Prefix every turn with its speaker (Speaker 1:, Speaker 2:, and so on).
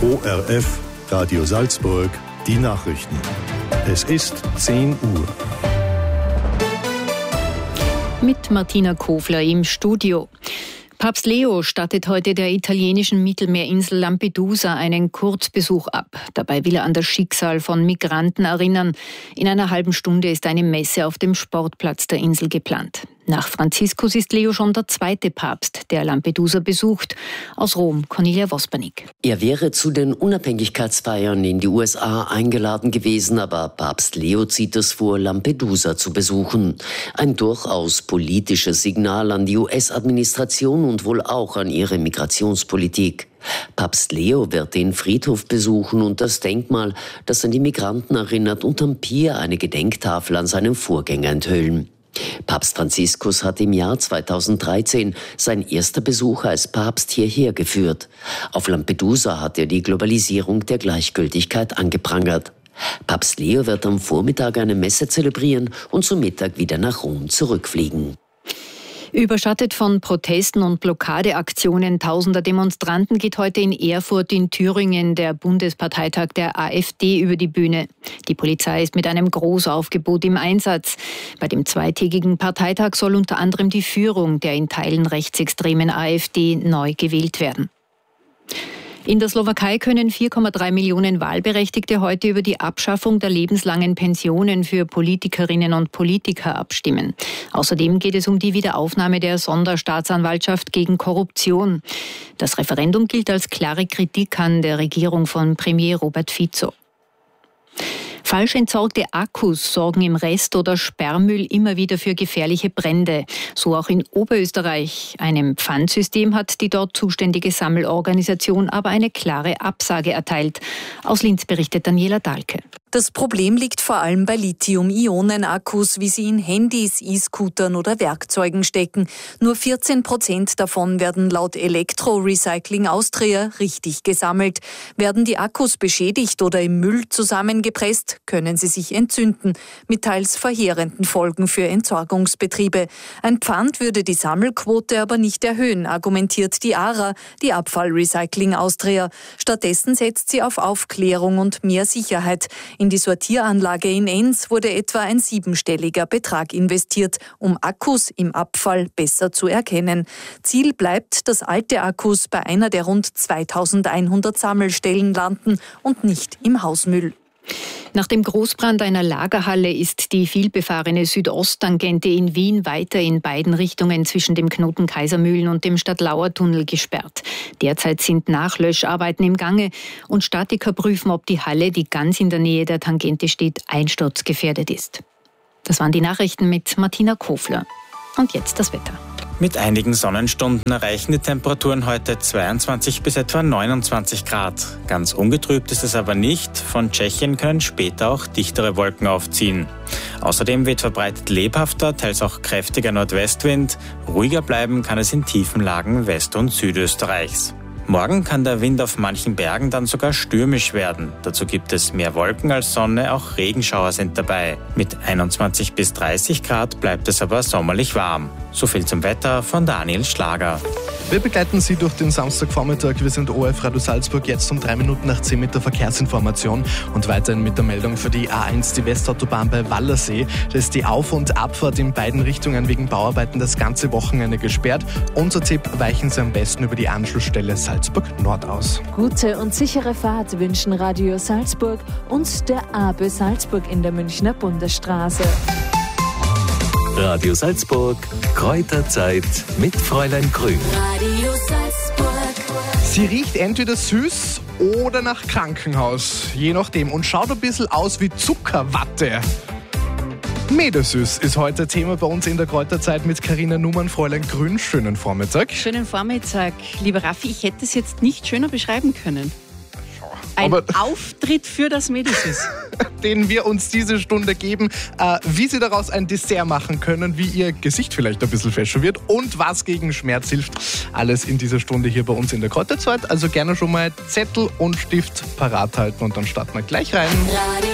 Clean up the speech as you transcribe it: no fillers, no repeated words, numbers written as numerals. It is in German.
Speaker 1: ORF Radio Salzburg, die Nachrichten. Es ist 10 Uhr.
Speaker 2: Mit Martina Kofler im Studio. Papst Leo stattet heute der italienischen Mittelmeerinsel Lampedusa einen Kurzbesuch ab. Dabei will er an das Schicksal von Migranten erinnern. In einer halben Stunde ist eine Messe auf dem Sportplatz der Insel geplant. Nach Franziskus ist Leo schon der zweite Papst, der Lampedusa besucht. Aus Rom, Cornelia Vospernik.
Speaker 3: Er wäre zu den Unabhängigkeitsfeiern in die USA eingeladen gewesen, aber Papst Leo zieht es vor, Lampedusa zu besuchen. Ein durchaus politisches Signal an die US-Administration und wohl auch an ihre Migrationspolitik. Papst Leo wird den Friedhof besuchen und das Denkmal, das an die Migranten erinnert, und am Pier eine Gedenktafel an seinen Vorgänger enthüllen. Papst Franziskus hat im Jahr 2013 sein erster Besuch als Papst hierher geführt. Auf Lampedusa hat er die Globalisierung der Gleichgültigkeit angeprangert. Papst Leo wird am Vormittag eine Messe zelebrieren und zum Mittag wieder nach Rom zurückfliegen.
Speaker 2: Überschattet von Protesten und Blockadeaktionen tausender Demonstranten geht heute in Erfurt in Thüringen der Bundesparteitag der AfD über die Bühne. Die Polizei ist mit einem Großaufgebot im Einsatz. Bei dem zweitägigen Parteitag soll unter anderem die Führung der in Teilen rechtsextremen AfD neu gewählt werden. In der Slowakei können 4,3 Millionen Wahlberechtigte heute über die Abschaffung der lebenslangen Pensionen für Politikerinnen und Politiker abstimmen. Außerdem geht es um die Wiederaufnahme der Sonderstaatsanwaltschaft gegen Korruption. Das Referendum gilt als klare Kritik an der Regierung von Premier Robert Fico. Falsch entsorgte Akkus sorgen im Rest- oder Sperrmüll immer wieder für gefährliche Brände. So auch in Oberösterreich. Einem Pfandsystem hat die dort zuständige Sammelorganisation aber eine klare Absage erteilt. Aus Linz berichtet Daniela Dahlke.
Speaker 4: Das Problem liegt vor allem bei Lithium-Ionen-Akkus, wie sie in Handys, E-Scootern oder Werkzeugen stecken. Nur 14% davon werden laut Elektro-Recycling Austria richtig gesammelt. Werden die Akkus beschädigt oder im Müll zusammengepresst, können sie sich entzünden, mit teils verheerenden Folgen für Entsorgungsbetriebe. Ein Pfand würde die Sammelquote aber nicht erhöhen, argumentiert die ARA, die Abfallrecycling Austria. Stattdessen setzt sie auf Aufklärung und mehr Sicherheit. In die Sortieranlage in Enns wurde etwa ein 7-stelliger Betrag investiert, um Akkus im Abfall besser zu erkennen. Ziel bleibt, dass alte Akkus bei einer der rund 2100 Sammelstellen landen und nicht im Hausmüll.
Speaker 2: Nach dem Großbrand einer Lagerhalle ist die vielbefahrene Südosttangente in Wien weiter in beiden Richtungen zwischen dem Knoten Kaisermühlen und dem Stadtlauer-Tunnel gesperrt. Derzeit sind Nachlöscharbeiten im Gange und Statiker prüfen, ob die Halle, die ganz in der Nähe der Tangente steht, einsturzgefährdet ist. Das waren die Nachrichten mit Martina Kofler. Und jetzt das Wetter.
Speaker 5: Mit einigen Sonnenstunden erreichen die Temperaturen heute 22 bis etwa 29 Grad. Ganz ungetrübt ist es aber nicht. Von Tschechien können später auch dichtere Wolken aufziehen. Außerdem weht verbreitet lebhafter, teils auch kräftiger Nordwestwind. Ruhiger bleiben kann es in tiefen Lagen West- und Südösterreichs. Morgen kann der Wind auf manchen Bergen dann sogar stürmisch werden. Dazu gibt es mehr Wolken als Sonne, auch Regenschauer sind dabei. Mit 21 bis 30 Grad bleibt es aber sommerlich warm. So viel zum Wetter von Daniel Schlager.
Speaker 6: Wir begleiten Sie durch den Samstagvormittag. Wir sind ORF Radio Salzburg, jetzt um 3 Minuten nach 10 mit der Verkehrsinformation und weiterhin mit der Meldung für die A1, die Westautobahn bei Wallersee. Da ist die Auf- und Abfahrt in beiden Richtungen wegen Bauarbeiten das ganze Wochenende gesperrt. Unser Tipp, weichen Sie am besten über die Anschlussstelle Salzburg Nord aus.
Speaker 7: Gute und sichere Fahrt wünschen Radio Salzburg und der ABE Salzburg in der Münchner Bundesstraße.
Speaker 8: Radio Salzburg, Kräuterzeit mit Fräulein Grün.
Speaker 7: Radio Salzburg.
Speaker 6: Sie riecht entweder süß oder nach Krankenhaus, je nachdem, und schaut ein bisschen aus wie Zuckerwatte. Medesüß ist heute Thema bei uns in der Kräuterzeit mit Carina Numann. Fräulein Grün, schönen Vormittag.
Speaker 9: Schönen Vormittag. Lieber Raffi, ich hätte es jetzt nicht schöner beschreiben können. Ein Auftritt für das Medesüß.
Speaker 6: Den wir uns diese Stunde geben, wie Sie daraus ein Dessert machen können, wie Ihr Gesicht vielleicht ein bisschen fescher wird und was gegen Schmerz hilft. Alles in dieser Stunde hier bei uns in der Kräuterzeit. Also gerne schon mal Zettel und Stift parat halten und dann starten wir gleich rein.